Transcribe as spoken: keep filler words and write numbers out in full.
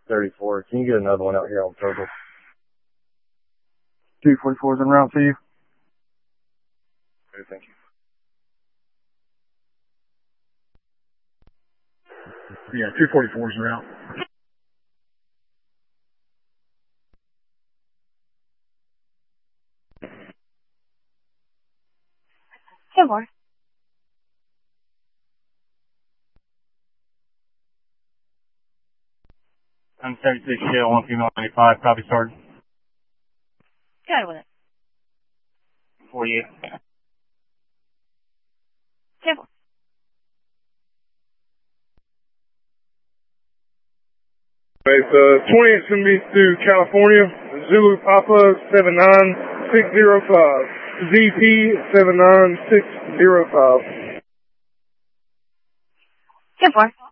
thirty-four. Can you get another one out here on purple? two forty-four is en route to you. Okay, thank you. Yeah, two forty-four is en route. Two more. I'm thirty-six Shell, one female ninety-five, copy sergeant. Go ahead with it. forty-eight. Two more. It's uh, twentieth to me through California, Zulu Papa seven nine six zero five, Z P seven nine six zero five. Two four.